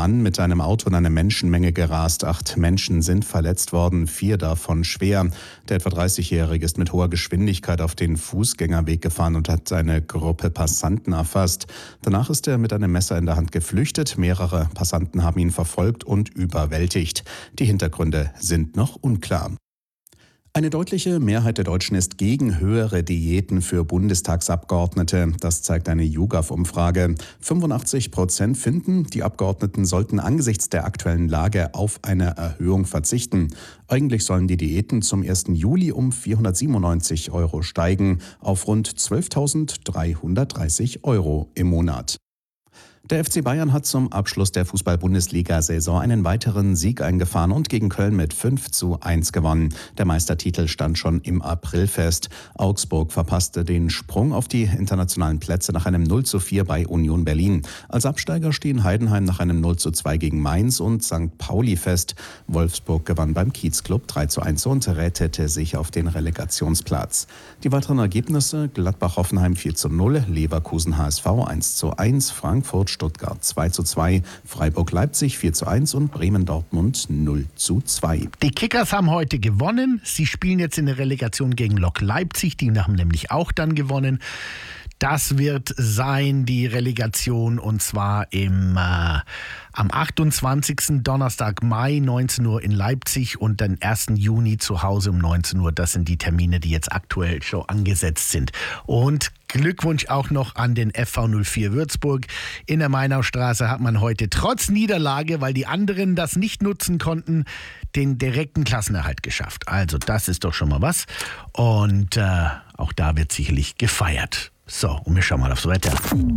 Mann mit einem Auto in eine Menschenmenge gerast. 8 Menschen sind verletzt worden, 4 davon schwer. Der etwa 30-Jährige ist mit hoher Geschwindigkeit auf den Fußgängerweg gefahren und hat eine Gruppe Passanten erfasst. Danach ist er mit einem Messer in der Hand geflüchtet. Mehrere Passanten haben ihn verfolgt und überwältigt. Die Hintergründe sind noch unklar. Eine deutliche Mehrheit der Deutschen ist gegen höhere Diäten für Bundestagsabgeordnete. Das zeigt eine YouGov-Umfrage. 85% finden, die Abgeordneten sollten angesichts der aktuellen Lage auf eine Erhöhung verzichten. Eigentlich sollen die Diäten zum 1. Juli um 497 € steigen auf rund 12.330 € im Monat. Der FC Bayern hat zum Abschluss der Fußball-Bundesliga-Saison einen weiteren Sieg eingefahren und gegen Köln mit 5:1 gewonnen. Der Meistertitel stand schon im April fest. Augsburg verpasste den Sprung auf die internationalen Plätze nach einem 0:4 bei Union Berlin. Als Absteiger stehen Heidenheim nach einem 0:2 gegen Mainz und St. Pauli fest. Wolfsburg gewann beim Kiezclub 3:1 und rettete sich auf den Relegationsplatz. Die weiteren Ergebnisse: Gladbach-Hoffenheim 4:0, Leverkusen-HSV 1:1, Frankfurt-Stuttgart 2:2, Freiburg-Leipzig 4:1 und Bremen-Dortmund 0:2. Die Kickers haben heute gewonnen. Sie spielen jetzt in der Relegation gegen Lok Leipzig. Die haben nämlich auch dann gewonnen. Das wird sein, die Relegation, und zwar am 28. Donnerstag, Mai, 19 Uhr in Leipzig und dann 1. Juni zu Hause um 19 Uhr. Das sind die Termine, die jetzt aktuell schon angesetzt sind. Und Glückwunsch auch noch an den FV 04 Würzburg. In der Mainaustraße hat man heute trotz Niederlage, weil die anderen das nicht nutzen konnten, den direkten Klassenerhalt geschafft. Also das ist doch schon mal was. Und auch da wird sicherlich gefeiert. So, und wir schauen mal aufs Wetter.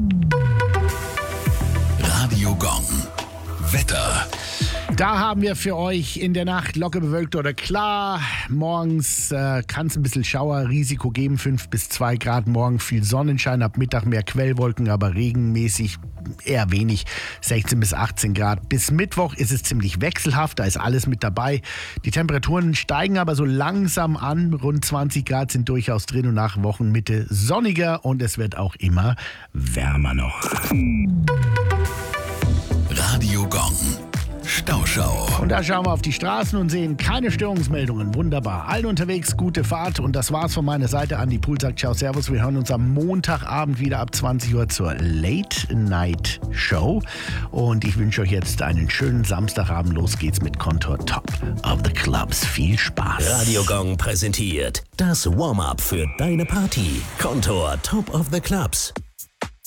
Radio Gong. Wetter. Da haben wir für euch in der Nacht locker bewölkt oder klar. Morgens kann es ein bisschen Schauerrisiko geben, 5 bis 2 Grad. Morgen viel Sonnenschein, ab Mittag mehr Quellwolken, aber regenmäßig eher wenig, 16 bis 18 Grad. Bis Mittwoch ist es ziemlich wechselhaft, da ist alles mit dabei. Die Temperaturen steigen aber so langsam an. Rund 20 Grad sind durchaus drin und nach Wochenmitte sonniger und es wird auch immer wärmer noch. Radio Gong. Stauschau. Und da schauen wir auf die Straßen und sehen keine Störungsmeldungen. Wunderbar. Allen unterwegs, gute Fahrt. Und das war's von meiner Seite. Andi Pool sagt ciao, servus. Wir hören uns am Montagabend wieder ab 20 Uhr zur Late Night Show. Und ich wünsche euch jetzt einen schönen Samstagabend. Los geht's mit Kontor Top of the Clubs. Viel Spaß. Radio Gong präsentiert das Warm-up für deine Party. Kontor Top of the Clubs.